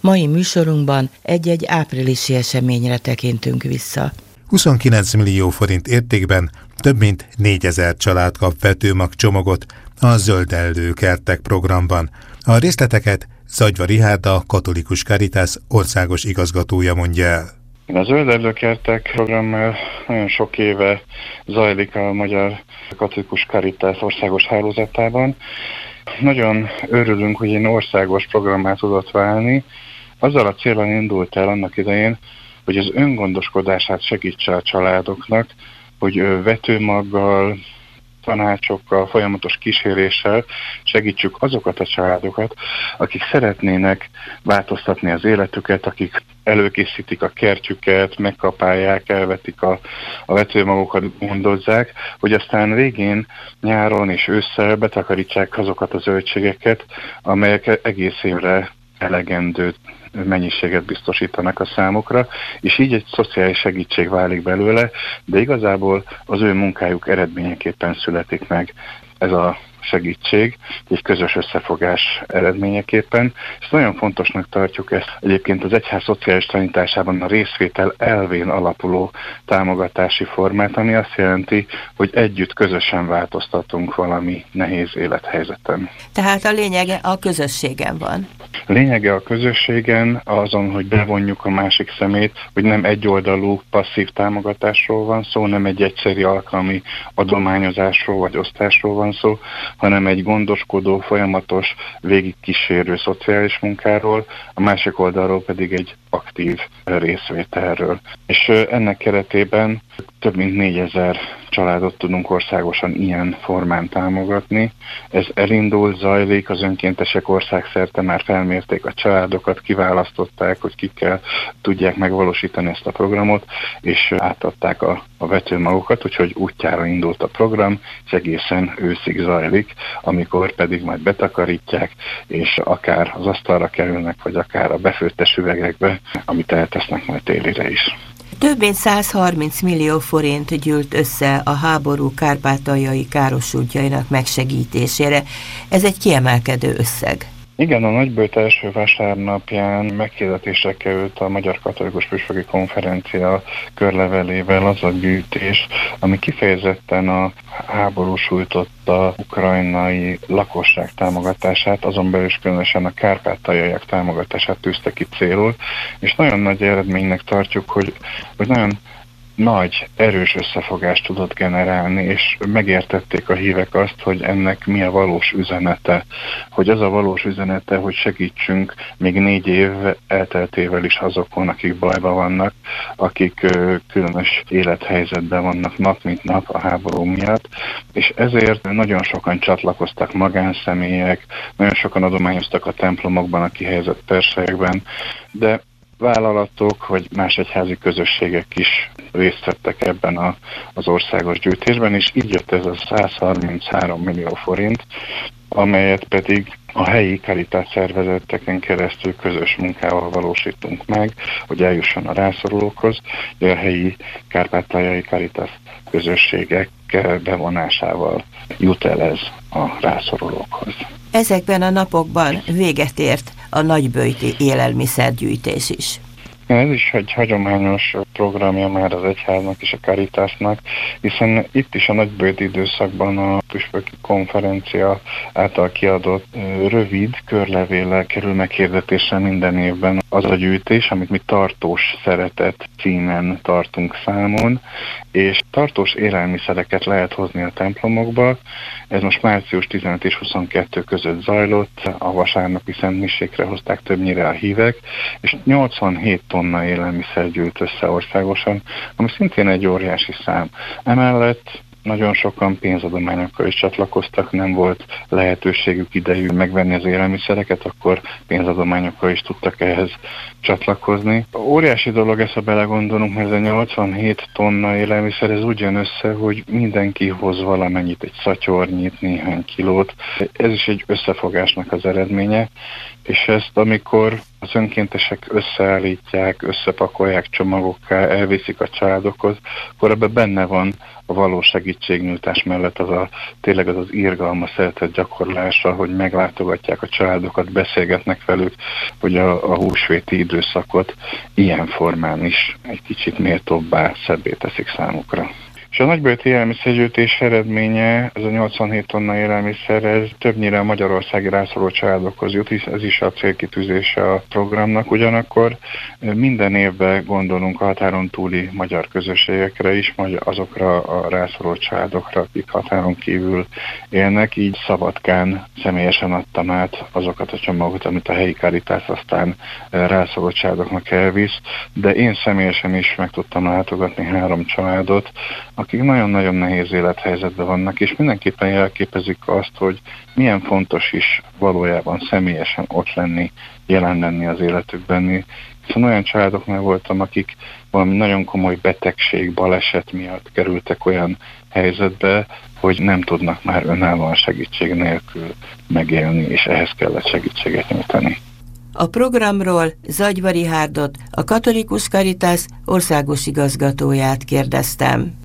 Mai műsorunkban egy-egy áprilisi eseményre tekintünk vissza. 29 millió forint értékben több mint 4000 család kap vetőmag csomagot a Zöldellő kertek programban. A részleteket Zagyva Richárd, a Katolikus Caritas országos igazgatója mondja el. A Zöldellő kertek programmal nagyon sok éve zajlik a Magyar Katolikus Caritas országos hálózatában. Nagyon örülünk, hogy egy országos programmá tudott válni. Azzal a céllal indult el annak idején, hogy az öngondoskodását segítse a családoknak, hogy vetőmaggal, tanácsokkal, folyamatos kíséréssel segítsük azokat a családokat, akik szeretnének változtatni az életüket, akik előkészítik a kertjüket, megkapálják, elvetik a vetőmagokat, gondozzák, hogy aztán végén, nyáron és ősszel betakarítsák azokat a zöldségeket, amelyek egész évre elegendő mennyiséget biztosítanak a számukra, és így egy szociális segítség válik belőle, de igazából az ő munkájuk eredményeképpen születik meg ez a segítség, egy közös összefogás eredményeképpen. És nagyon fontosnak tartjuk ezt egyébként az egyház szociális tanításában a részvétel elvén alapuló támogatási formát, ami azt jelenti, hogy együtt közösen változtatunk valami nehéz élethelyzeten. Tehát a lényege a közösségen van. Lényege a közösségen azon, hogy bevonjuk a másik szemét, hogy nem egyoldalú passzív támogatásról van szó, nem egy egyszeri alkalmi adományozásról vagy osztásról van szó, hanem egy gondoskodó, folyamatos, végigkísérő szociális munkáról, a másik oldalról pedig egy aktív részvételről. És ennek keretében több mint 4000 családot tudunk országosan ilyen formán támogatni. Ez elindult, zajlik, az önkéntesek országszerte már felmérték a családokat, kiválasztották, hogy kikkel tudják megvalósítani ezt a programot, és átadták a vetőmagokat, úgyhogy útjára indult a program, és egészen őszig zajlik, amikor pedig majd betakarítják, és akár az asztalra kerülnek, vagy akár a befőttes üvegekbe, amit eltesznek majd télire is. Több mint 130 millió forint gyűlt össze a háború kárpátaljai károsultjainak megsegítésére. Ez egy kiemelkedő összeg. Igen, a Nagyböjt első vasárnapján meghirdetésre került a Magyar Katolikus Püspöki Konferencia körlevelével az a gyűjtés, ami kifejezetten a háború sújtotta ukrajnai lakosság támogatását, azon belül is különösen a kárpátaljaiak támogatását tűzte ki célul, és nagyon nagy eredménynek tartjuk, hogy nagyon nagy, erős összefogást tudott generálni, és megértették a hívek azt, hogy ennek mi a valós üzenete. Hogy az a valós üzenete, hogy segítsünk még 4 év elteltével is azokon, akik bajban vannak, akik különös élethelyzetben vannak nap mint nap a háború miatt, és ezért nagyon sokan csatlakoztak magánszemélyek, nagyon sokan adományoztak a templomokban, a kihelyezett persejekben, de vállalatok vagy más egyházi közösségek is részt vettek ebben az országos gyűjtésben, és így jött ez a 133 millió forint, amelyet pedig a helyi Caritas szervezeteken keresztül közös munkával valósítunk meg, hogy eljusson a rászorulókhoz, de a helyi kárpátaljai Caritas közösségek bevonásával jut el ez a rászorulókhoz. Ezekben a napokban véget ért a nagyböjti élelmiszergyűjtés is. Ez is egy hagyományos programja már az egyháznak és a Caritasnak, hiszen itt is a nagyböjti időszakban a Püspöki Konferencia által kiadott rövid körlevéllel kerül meghirdetésre minden évben az a gyűjtés, amit mi tartós szeretet címen tartunk számon, és tartós élelmiszereket lehet hozni a templomokba. Ez most március 15 és 22 között zajlott, a vasárnapi szentmisékre hozták többnyire a hívek, és 87 tonna élelmiszer gyűlt össze országosan, ami szintén egy óriási szám. Emellett nagyon sokan pénzadományokkal is csatlakoztak, nem volt lehetőségük, idejük megvenni az élelmiszereket, akkor pénzadományokkal is tudtak ehhez csatlakozni. Óriási dolog ez, ha belegondolunk, mert ez a 87 tonna élelmiszer, ez úgy jön össze, hogy mindenki hoz valamennyit, egy szatyornyit, néhány kilót. Ez is egy összefogásnak az eredménye, És ezt amikor az önkéntesek összeállítják, összepakolják csomagokká, elviszik a családokhoz, akkor ebben benne van a való segítségnyújtás mellett tényleg az irgalma, szeretet gyakorlása, hogy meglátogatják a családokat, beszélgetnek velük, hogy a húsvéti időszakot ilyen formán is egy kicsit méltóbbá, szebbé teszik számukra. És a nagybőti élelmiszergyűjtés eredménye, ez a 87 tonna élelmiszer, ez többnyire a magyarországi rászoruló családokhoz jut, hisz ez is a célkitűzése a programnak. Ugyanakkor minden évben gondolunk a határon túli magyar közösségekre is, azokra a rászoruló családokra, akik határon kívül élnek, így Szabadkán személyesen adtam át azokat a csomagokat, amit a helyi Caritas aztán rászoruló családoknak elvisz, de én személyesen is meg tudtam látogatni 3 családot, akik nagyon-nagyon nehéz élethelyzetben vannak, és mindenképpen jelképezik azt, hogy milyen fontos is valójában személyesen ott lenni, jelen lenni az életükben. Hiszen olyan családoknál voltam, akik valami nagyon komoly betegség, baleset miatt kerültek olyan helyzetbe, hogy nem tudnak már önállóan segítség nélkül megélni, és ehhez kellett segítséget nyújtani. A programról Zagyva Rihárdot, a Katolikus Caritas országos igazgatóját kérdeztem.